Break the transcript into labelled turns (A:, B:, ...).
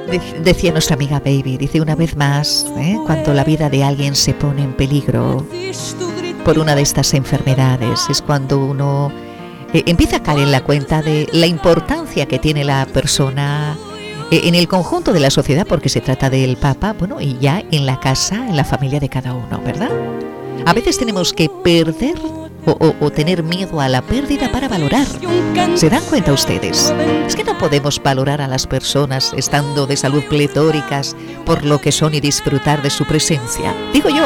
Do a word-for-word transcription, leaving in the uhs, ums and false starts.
A: Decía nuestra amiga Baby, dice una vez más, ¿eh? cuando la vida de alguien se pone en peligro por una de estas enfermedades, es cuando uno eh, empieza a caer en la cuenta de la importancia que tiene la persona eh, en el conjunto de la sociedad, porque se trata del Papa, bueno, y ya en la casa, en la familia de cada uno, ¿verdad? A veces tenemos que perder O, o, o tener miedo a la pérdida para valorar. ¿Se dan cuenta ustedes? Es que no podemos valorar a las personas estando de salud pletóricas por lo que son y disfrutar de su presencia. Digo yo,